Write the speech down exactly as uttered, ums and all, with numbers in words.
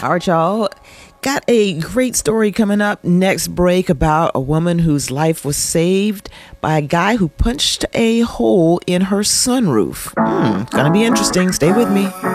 All right, y'all. Got a great story coming up next break about a woman whose life was saved by a guy who punched a hole in her sunroof. Hmm, gonna be interesting. Stay with me.